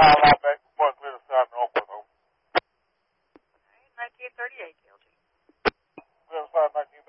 Ohio law back to Point Clear South Northwest. Over. 1938, KLG. Clear South 1938.